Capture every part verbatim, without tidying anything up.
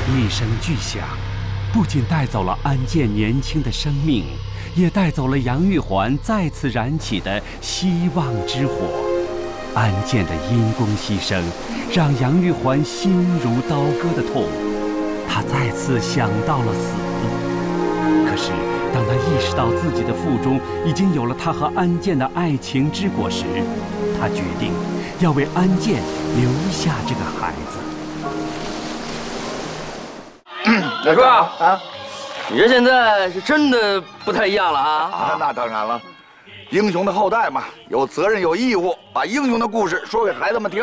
一声巨响，不仅带走了安建年轻的生命，也带走了杨玉环再次燃起的希望之火。安建的因公牺牲，让杨玉环心如刀割的痛。她再次想到了死。可是，当她意识到自己的腹中已经有了她和安建的爱情之果时，她决定要为安建留下这个孩子。 大叔啊，啊，你这现在是真的不太一样了啊！ 啊，那当然了，英雄的后代嘛，有责任有义务把英雄的故事说给孩子们听。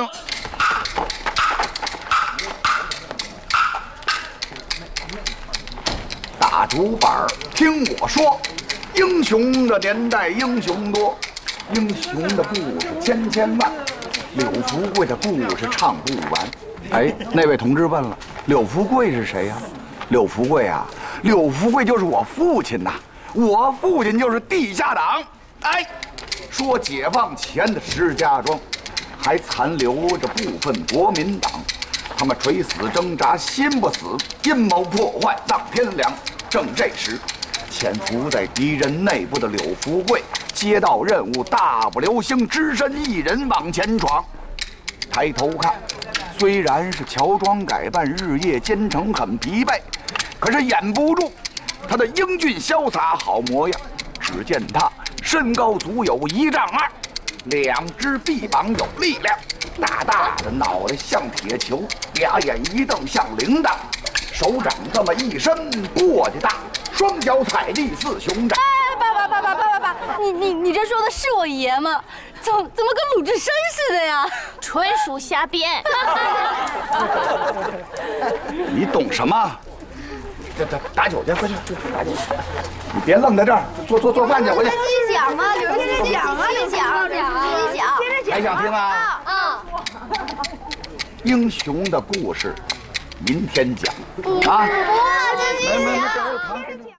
大竹板儿，听我说，英雄的年代英雄多，英雄的故事千千万，柳福贵的故事唱不完。哎，那位同志问了，柳福贵是谁呀？柳福贵啊，柳福贵就是我父亲呐，我父亲就是地下党。哎，说解放前的石家庄，还残留着部分国民党，他们垂死挣扎，心不死，阴谋破坏到天亮。正这时，潜伏在敌人内部的柳福贵接到任务，大步流星，只身一人往前闯。抬头看，虽然是乔装改扮，日夜兼程，很疲惫，可是掩不住他的英俊潇洒好模样。只见他身高足有一丈二，两只臂膀有力量，大大的脑袋像铁球，俩眼一瞪像铃铛，手掌这么一伸簸箕大，双脚踩地似熊掌。 哎，爸爸爸爸爸爸爸，你你你这说的是我爷吗？怎怎么跟鲁智深似的呀？ 纯属瞎编。 你懂什么？这这打酒去，快去打酒！你别愣在这儿，做做做饭去，回去。 继续讲嘛，有人继续讲啊，继续讲，继续讲，接着讲。 还想听啊？ 啊！ 英雄的故事，明天讲。啊！ 哇，继续讲。